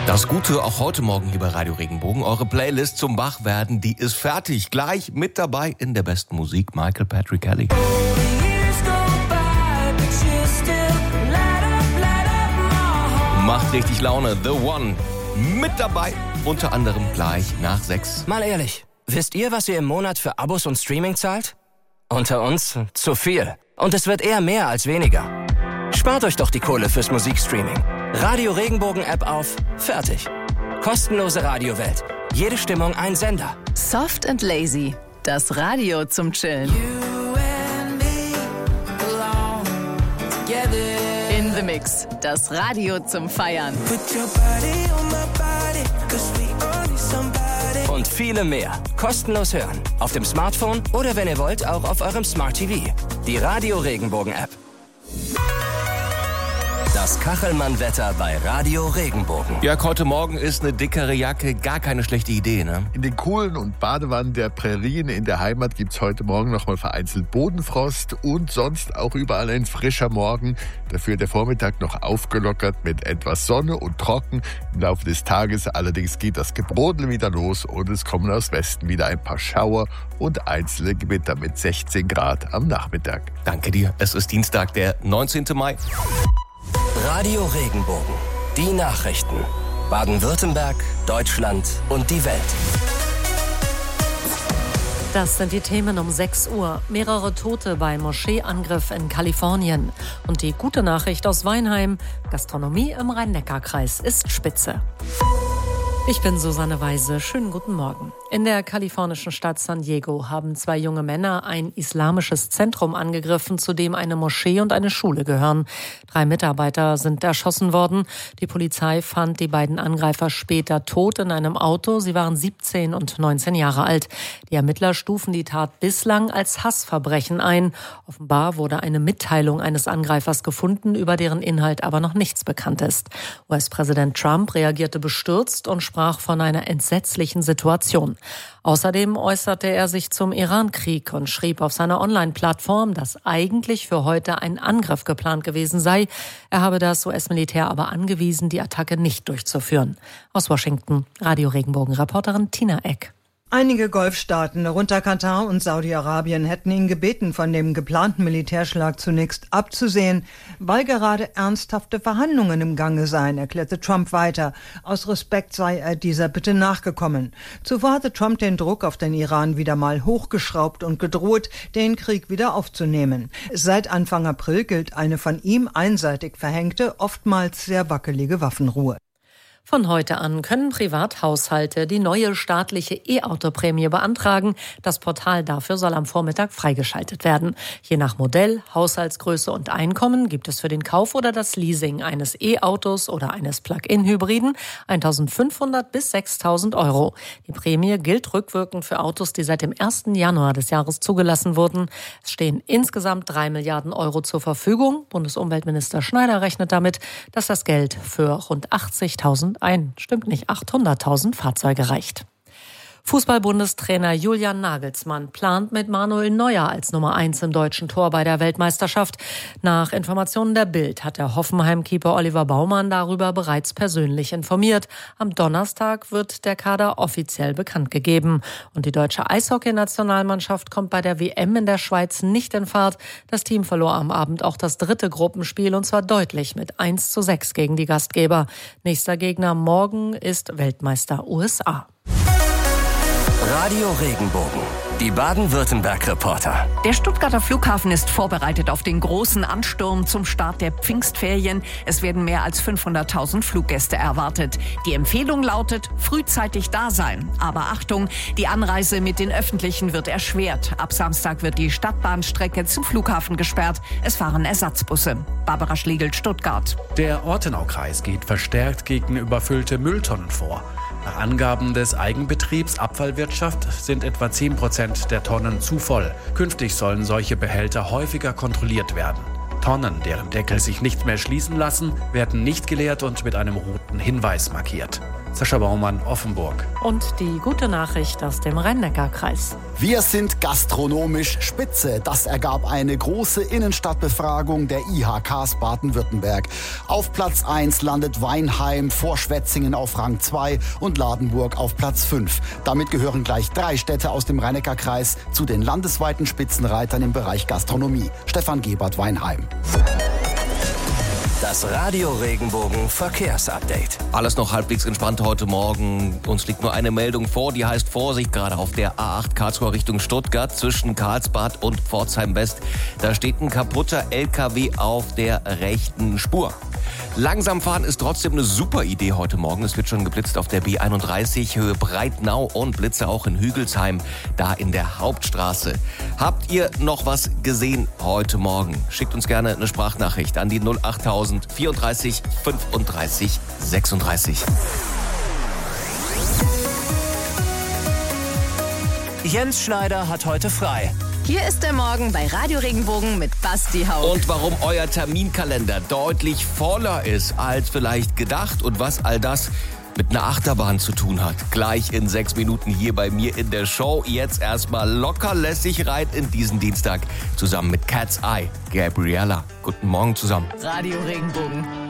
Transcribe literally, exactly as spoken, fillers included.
Das Gute auch heute Morgen hier bei Radio Regenbogen. Eure Playlist zum Wachwerden, die ist fertig. Gleich mit dabei in der besten Musik Michael Patrick Kelly. Macht richtig Laune. The One mit dabei. Unter anderem gleich nach sechs. Mal ehrlich, wisst ihr, was ihr im Monat für Abos und Streaming zahlt? Unter uns zu viel. Und es wird eher mehr als weniger. Spart euch doch die Kohle fürs Musikstreaming. Radio Regenbogen App auf, fertig. Kostenlose Radiowelt. Jede Stimmung ein Sender. Soft and Lazy, das Radio zum Chillen. In the Mix, das Radio zum Feiern. Und viele mehr. Kostenlos hören. Auf dem Smartphone oder wenn ihr wollt, auch auf eurem Smart T V. Die Radio Regenbogen App. Das Kachelmann-Wetter bei Radio Regenbogen. Jörg, heute Morgen ist eine dickere Jacke gar keine schlechte Idee, ne? In den Kohlen und Badewannen der Prärien in der Heimat gibt's heute Morgen nochmal vereinzelt Bodenfrost und sonst auch überall ein frischer Morgen. Dafür der Vormittag noch aufgelockert mit etwas Sonne und trocken. Im Laufe des Tages allerdings geht das Gebrodel wieder los und es kommen aus Westen wieder ein paar Schauer und einzelne Gewitter mit sechzehn Grad am Nachmittag. Danke dir. Es ist Dienstag, der neunzehnten Mai. Radio Regenbogen. Die Nachrichten. Baden-Württemberg, Deutschland und die Welt. Das sind die Themen um sechs Uhr. Mehrere Tote bei Moscheeangriff in Kalifornien. Und die gute Nachricht aus Weinheim: Gastronomie im Rhein-Neckar-Kreis ist spitze. Ich bin Susanne Weise. Schönen guten Morgen. In der kalifornischen Stadt San Diego haben zwei junge Männer ein islamisches Zentrum angegriffen, zu dem eine Moschee und eine Schule gehören. Drei Mitarbeiter sind erschossen worden. Die Polizei fand die beiden Angreifer später tot in einem Auto. Sie waren siebzehn und neunzehn Jahre alt. Die Ermittler stufen die Tat bislang als Hassverbrechen ein. Offenbar wurde eine Mitteilung eines Angreifers gefunden, über deren Inhalt aber noch nichts bekannt ist. U S-Präsident Trump reagierte bestürzt und sprach von einer entsetzlichen Situation. Außerdem äußerte er sich zum Iran-Krieg und schrieb auf seiner Online-Plattform, dass eigentlich für heute ein Angriff geplant gewesen sei. Er habe das U S-Militär aber angewiesen, die Attacke nicht durchzuführen. Aus Washington, Radio Regenbogen-Reporterin Tina Eck. Einige Golfstaaten, darunter Katar und Saudi-Arabien, hätten ihn gebeten, von dem geplanten Militärschlag zunächst abzusehen, weil gerade ernsthafte Verhandlungen im Gange seien, erklärte Trump weiter. Aus Respekt sei er dieser Bitte nachgekommen. Zuvor hatte Trump den Druck auf den Iran wieder mal hochgeschraubt und gedroht, den Krieg wieder aufzunehmen. Seit Anfang April gilt eine von ihm einseitig verhängte, oftmals sehr wackelige Waffenruhe. Von heute an können Privathaushalte die neue staatliche E-Auto-Prämie beantragen. Das Portal dafür soll am Vormittag freigeschaltet werden. Je nach Modell, Haushaltsgröße und Einkommen gibt es für den Kauf oder das Leasing eines E-Autos oder eines Plug-in-Hybriden eintausendfünfhundert bis sechstausend Euro. Die Prämie gilt rückwirkend für Autos, die seit dem ersten Januar des Jahres zugelassen wurden. Es stehen insgesamt drei Milliarden Euro zur Verfügung. Bundesumweltminister Schneider rechnet damit, dass das Geld für rund achtzigtausend ein, stimmt nicht, achthunderttausend Fahrzeuge reicht. Fußball-Bundestrainer Julian Nagelsmann plant mit Manuel Neuer als Nummer eins im deutschen Tor bei der Weltmeisterschaft. Nach Informationen der Bild hat der Hoffenheim-Keeper Oliver Baumann darüber bereits persönlich informiert. Am Donnerstag wird der Kader offiziell bekannt gegeben. Und die deutsche Eishockey-Nationalmannschaft kommt bei der W M in der Schweiz nicht in Fahrt. Das Team verlor am Abend auch das dritte Gruppenspiel, und zwar deutlich mit eins zu sechs gegen die Gastgeber. Nächster Gegner morgen ist Weltmeister U S A. Radio Regenbogen. Die Baden-Württemberg-Reporter. Der Stuttgarter Flughafen ist vorbereitet auf den großen Ansturm zum Start der Pfingstferien. Es werden mehr als fünfhunderttausend Fluggäste erwartet. Die Empfehlung lautet, frühzeitig da sein. Aber Achtung, die Anreise mit den Öffentlichen wird erschwert. Ab Samstag wird die Stadtbahnstrecke zum Flughafen gesperrt. Es fahren Ersatzbusse. Barbara Schlegel, Stuttgart. Der Ortenaukreis geht verstärkt gegen überfüllte Mülltonnen vor. Nach Angaben des Eigenbetriebs Abfallwirtschaft sind etwa zehn Prozent der Tonnen zu voll. Künftig sollen solche Behälter häufiger kontrolliert werden. Tonnen, deren Deckel sich nicht mehr schließen lassen, werden nicht geleert und mit einem roten Hinweis markiert. Sascha Baumann, Offenburg. Und die gute Nachricht aus dem Rhein-Neckar-Kreis. Wir sind gastronomisch spitze. Das ergab eine große Innenstadtbefragung der I H Ks Baden-Württemberg. Auf Platz eins landet Weinheim, vor Schwetzingen auf Rang zwei und Ladenburg auf Platz fünf. Damit gehören gleich drei Städte aus dem Rhein-Neckar-Kreis zu den landesweiten Spitzenreitern im Bereich Gastronomie. Stefan Gebert, Weinheim. Das Radio Regenbogen Verkehrsupdate. Alles noch halbwegs entspannt heute Morgen. Uns liegt nur eine Meldung vor, die heißt Vorsicht, gerade auf der A acht Karlsruhe Richtung Stuttgart zwischen Karlsbad und Pforzheim West. Da steht ein kaputter L K W auf der rechten Spur. Langsam fahren ist trotzdem eine super Idee heute Morgen. Es wird schon geblitzt auf der B einunddreißig, Höhe Breitnau und Blitze auch in Hügelsheim, da in der Hauptstraße. Habt ihr noch was gesehen heute Morgen? Schickt uns gerne eine Sprachnachricht an die null achttausend vierunddreißig fünfunddreißig sechsunddreißig. Jens Schneider hat heute frei. Hier ist der Morgen bei Radio Regenbogen mit Basti Haug. Und warum euer Terminkalender deutlich voller ist als vielleicht gedacht und was all das mit einer Achterbahn zu tun hat. Gleich in sechs Minuten hier bei mir in der Show. Jetzt erstmal locker lässig rein in diesen Dienstag zusammen mit Cat's Eye, Gabriella. Guten Morgen zusammen. Radio Regenbogen.